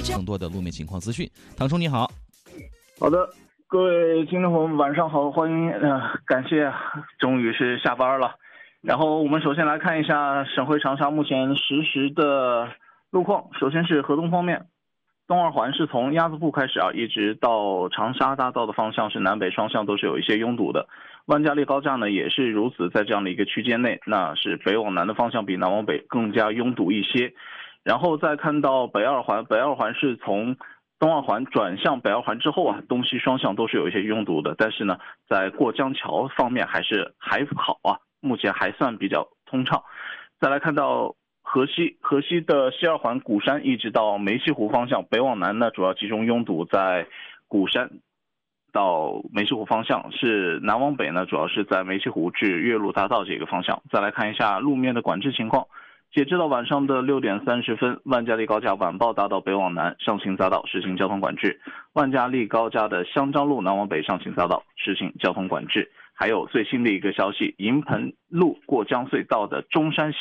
更多的路面情况资讯。唐叔你好。 好的，各位听众朋友们晚上好，欢迎感谢终于是下班了。然后我们首先来看一下省会长沙目前实时的路况。首先是河东方面，东二环是从鸭子铺开始一直到长沙大道的方向是南北双向都是有一些拥堵的。万家利高架呢也是如此，在这样的一个区间内，那是北往南的方向比南往北更加拥堵一些。然后再看到北二环，北二环是从东二环转向北二环之后东西双向都是有一些拥堵的，但是呢，在过江桥方面还好目前还算比较通畅。再来看到河西的西二环鼓山一直到梅溪湖方向，北往南呢主要集中拥堵在鼓山到梅溪湖方向，是南往北呢主要是在梅溪湖至岳麓大道这个方向。再来看一下路面的管制情况。截止到晚上的6点30分，万家利高架晚报大道北往南上行匝道实行交通管制，万家利高架的香樟路南往北上行匝道实行交通管制。还有最新的一个消息，营盘路过江隧道的中山